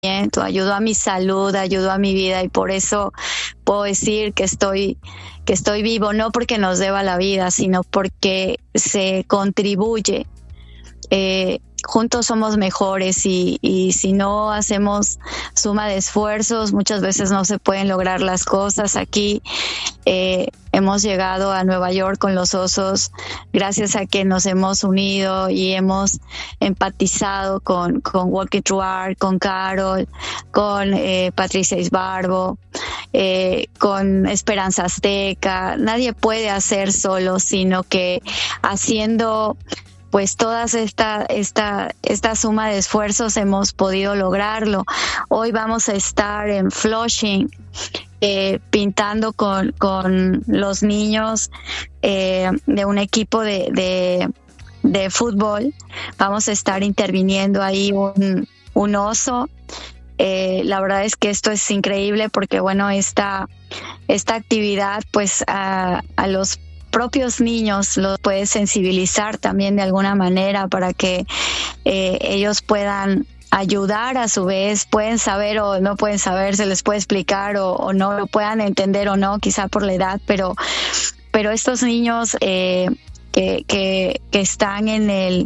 ayudó a mi salud, ayudó a mi vida, y por eso puedo decir que estoy vivo, no porque nos deba la vida, sino porque se contribuye. Juntos somos mejores, y si no hacemos suma de esfuerzos, muchas veces no se pueden lograr las cosas. Aquí hemos llegado a Nueva York con los Osos gracias a que nos hemos unido y hemos empatizado con Walking Through Art, con Carol, con Patricia Isbarbo, con Esperanza Azteca. Nadie puede hacer solo, sino que haciendo pues toda esta suma de esfuerzos hemos podido lograrlo. Hoy vamos a estar en Flushing pintando con los niños de un equipo de fútbol. Vamos a estar interviniendo ahí un oso. La verdad es que esto es increíble porque, bueno, esta actividad pues a los propios niños los puede sensibilizar también de alguna manera para que ellos puedan ayudar a su vez, pueden saber o no pueden saber, se les puede explicar o no lo puedan entender o no, quizá por la edad, pero estos niños que están en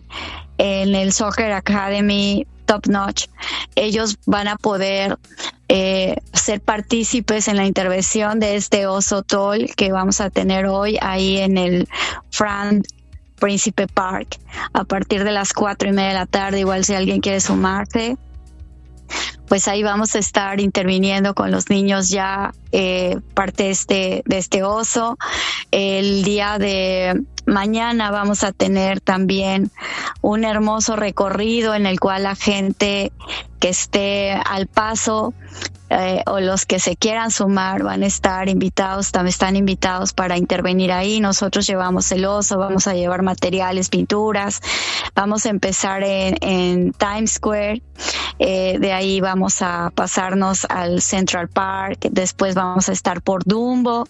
el Soccer Academy Top Notch, ellos van a poder ser partícipes en la intervención de este oso tol que vamos a tener hoy ahí en el Franz Príncipe Park a partir de las 4:30 de la tarde. Igual si alguien quiere sumarse, pues ahí vamos a estar interviniendo con los niños ya parte de este oso. El día de mañana vamos a tener también un hermoso recorrido en el cual la gente que esté al paso o los que se quieran sumar van a estar invitados, también están invitados para intervenir ahí. Nosotros llevamos el oso, vamos a llevar materiales, pinturas, vamos a empezar en Times Square, de ahí vamos a pasarnos al Central Park, después vamos a estar por Dumbo,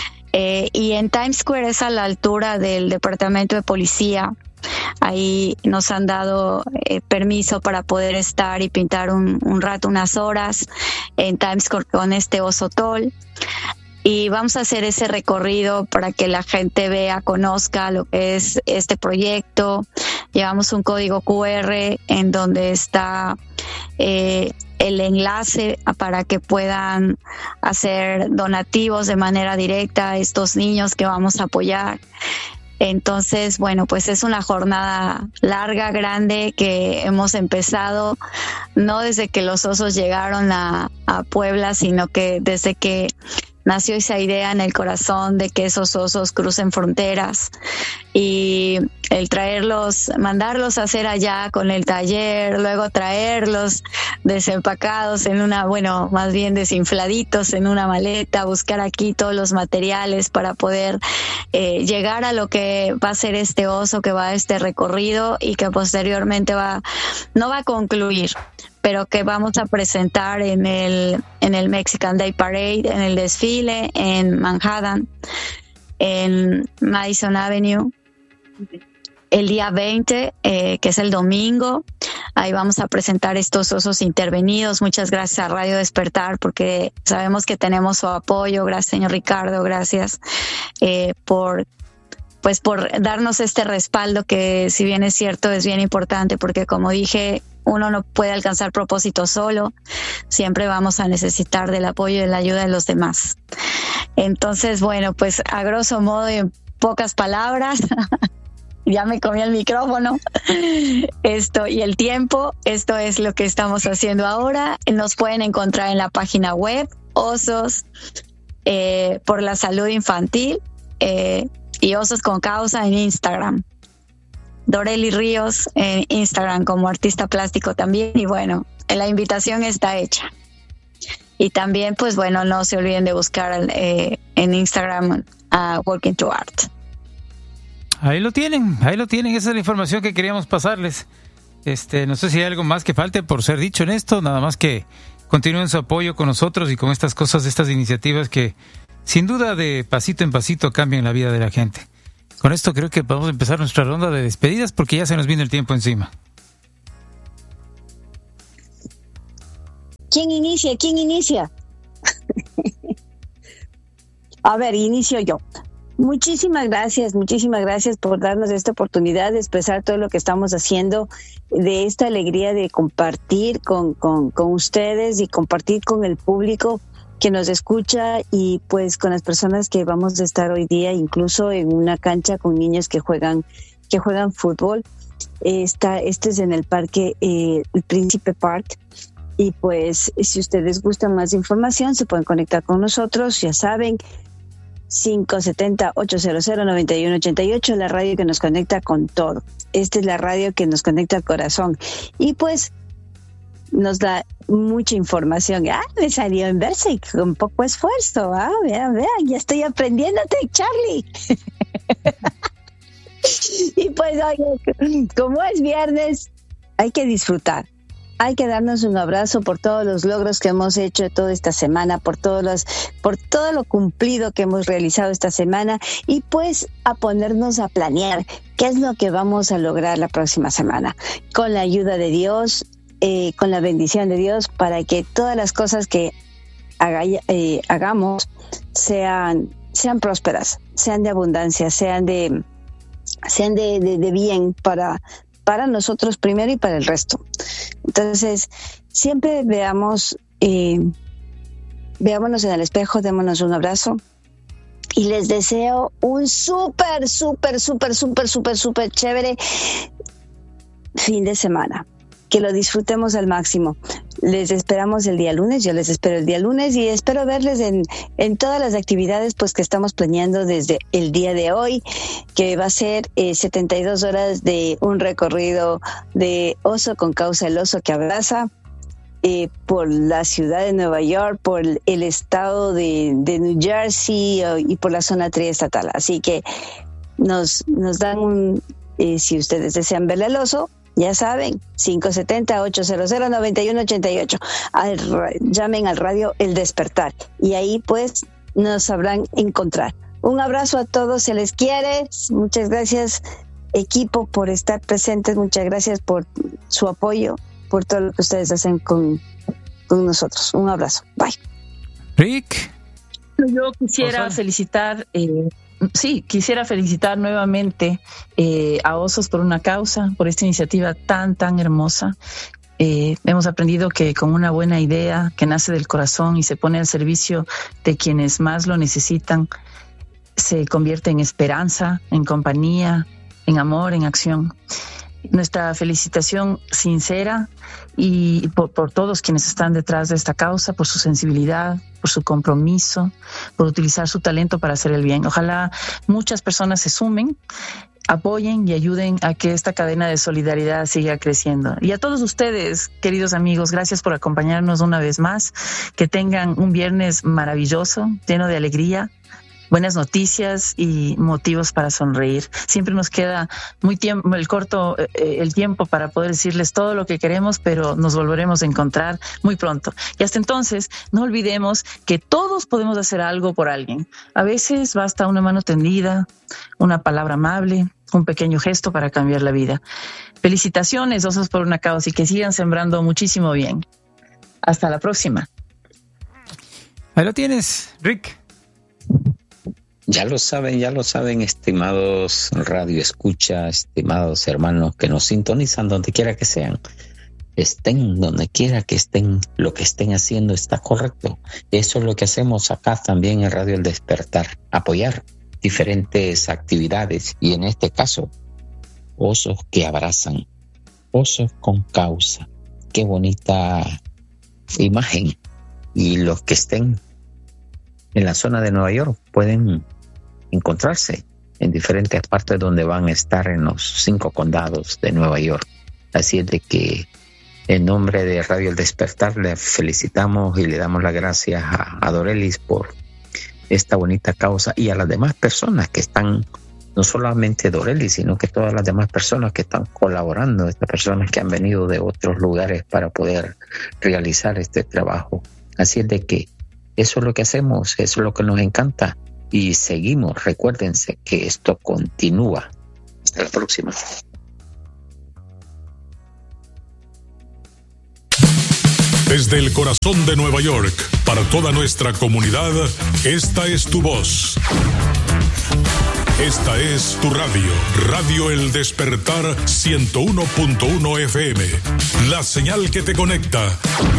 y en Times Square es a la altura del Departamento de Policía. Ahí nos han dado permiso para poder estar y pintar un rato, unas horas en Times Square con este oso tol. Y vamos a hacer ese recorrido para que la gente vea, conozca lo que es este proyecto. Llevamos un código QR en donde está el enlace para que puedan hacer donativos de manera directa a estos niños que vamos a apoyar. Entonces, bueno, pues es una jornada larga, grande, que hemos empezado no desde que los osos llegaron a Puebla, sino que desde que nació esa idea en el corazón de que esos osos crucen fronteras, y el traerlos, mandarlos a hacer allá con el taller, luego traerlos desempacados más bien desinfladitos en una maleta, buscar aquí todos los materiales para poder llegar a lo que va a ser este oso, que va a este recorrido y que posteriormente no va a concluir, pero que vamos a presentar en el Mexican Day Parade, en el desfile en Manhattan, en Madison Avenue, el día 20, que es el domingo. Ahí vamos a presentar estos osos intervenidos. Muchas gracias a Radio Despertar, porque sabemos que tenemos su apoyo. Gracias, señor Ricardo, gracias por darnos este respaldo, que si bien es cierto es bien importante, porque como dije, uno no puede alcanzar propósitos solo, siempre vamos a necesitar del apoyo y de la ayuda de los demás. Entonces, bueno, pues a grosso modo y en pocas palabras, ya me comí el micrófono, esto y el tiempo, esto es lo que estamos haciendo ahora. Nos pueden encontrar en la página web Osos por la Salud Infantil, y Osos con Causa en Instagram. Doreli Ríos en Instagram como artista plástico también, y bueno, la invitación está hecha. Y también, pues bueno, no se olviden de buscar en Instagram a Walking Through Art. Ahí lo tienen, esa es la información que queríamos pasarles. No sé si hay algo más que falte por ser dicho en esto, nada más que continúen su apoyo con nosotros y con estas cosas, estas iniciativas que sin duda de pasito en pasito cambian la vida de la gente. Con esto creo que podemos empezar nuestra ronda de despedidas porque ya se nos viene el tiempo encima. ¿Quién inicia? A ver, inicio yo. Muchísimas gracias por darnos esta oportunidad de expresar todo lo que estamos haciendo, de esta alegría de compartir con ustedes y compartir con el público que nos escucha y pues con las personas que vamos a estar hoy día, incluso en una cancha con niños que juegan fútbol. Este es en el parque, el Príncipe Park. Y pues si ustedes gustan más información se pueden conectar con nosotros, ya saben, 570-800-9188, la radio que nos conecta con todo. Esta es la radio que nos conecta al corazón. Y pues nos da mucha información. Me salió en verse con poco esfuerzo. Vean, ya estoy aprendiéndote, Charlie. Y pues, oye, como es viernes, hay que disfrutar. Hay que darnos un abrazo por todos los logros que hemos hecho toda esta semana, por todo lo cumplido que hemos realizado esta semana y pues a ponernos a planear qué es lo que vamos a lograr la próxima semana. Con la ayuda de Dios, con la bendición de Dios, para que todas las cosas que hagamos sean prósperas, sean de abundancia, sean de bien para nosotros primero y para el resto. Entonces, siempre veámonos en el espejo, démonos un abrazo y les deseo un súper chévere fin de semana. Que lo disfrutemos al máximo. Les esperamos el día lunes, yo les espero el día lunes y espero verles en todas las actividades pues que estamos planeando desde el día de hoy, que va a ser 72 horas de un recorrido de Oso con Causa, el oso que abraza, por la ciudad de Nueva York, por el estado de New Jersey y por la zona triestatal. Así que nos dan si ustedes desean verle al oso, ya saben, 570-800-9188. Llamen al radio El Despertar y ahí pues nos sabrán encontrar. Un abrazo a todos, se les quiere. Muchas gracias, equipo, por estar presentes. Muchas gracias por su apoyo, por todo lo que ustedes hacen con nosotros. Un abrazo. Bye. Rick. Yo quisiera felicitar... quisiera felicitar nuevamente a Osos por una Causa, por esta iniciativa tan hermosa. Hemos aprendido que con una buena idea que nace del corazón y se pone al servicio de quienes más lo necesitan, se convierte en esperanza, en compañía, en amor, en acción. Nuestra felicitación sincera y por todos quienes están detrás de esta causa, por su sensibilidad, por su compromiso, por utilizar su talento para hacer el bien. Ojalá muchas personas se sumen, apoyen y ayuden a que esta cadena de solidaridad siga creciendo. Y a todos ustedes, queridos amigos, gracias por acompañarnos una vez más. Que tengan un viernes maravilloso, lleno de alegría, buenas noticias y motivos para sonreír. Siempre nos queda el tiempo para poder decirles todo lo que queremos, pero nos volveremos a encontrar muy pronto. Y hasta entonces, no olvidemos que todos podemos hacer algo por alguien. A veces basta una mano tendida, una palabra amable, un pequeño gesto para cambiar la vida. Felicitaciones, Osos por una Causa, y que sigan sembrando muchísimo bien. Hasta la próxima. Ahí lo tienes, Rick. Ya lo saben, estimados radio escucha, estimados hermanos que nos sintonizan donde quiera que sean. Estén donde quiera que estén, lo que estén haciendo está correcto. Eso es lo que hacemos acá también en Radio El Despertar, apoyar diferentes actividades y en este caso, Osos que abrazan, Osos con Causa. Qué bonita imagen. Y los que estén en la zona de Nueva York pueden encontrarse en diferentes partes donde van a estar en los 5 condados de Nueva York. Así es de que en nombre de Radio El Despertar le felicitamos y le damos las gracias a Dorelis por esta bonita causa y a las demás personas que están, no solamente Dorelis, sino que todas las demás personas que están colaborando, estas personas que han venido de otros lugares para poder realizar este trabajo. Así es de que eso es lo que hacemos, eso es lo que nos encanta. Y seguimos, recuérdense que esto continúa. Hasta la próxima. Desde el corazón de Nueva York, para toda nuestra comunidad, esta es tu voz. Esta es tu radio, Radio El Despertar 101.1 FM. La señal que te conecta.